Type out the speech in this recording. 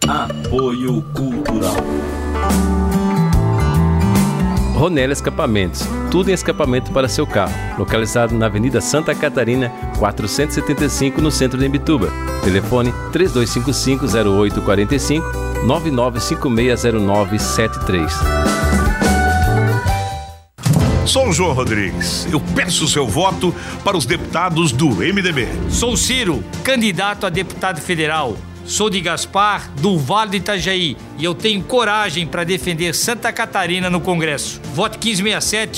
Apoio Cultural. Ronella Escapamentos, tudo em escapamento para seu carro, localizado na Avenida Santa Catarina, 475, no centro de Imbituba. Telefone 3255-0845, 99560973. Sou o João Rodrigues. Eu peço seu voto para os deputados do MDB. Sou Ciro, candidato a deputado federal. Sou de Gaspar, do Vale do Itajaí, e eu tenho coragem para defender Santa Catarina no Congresso. Vote 1567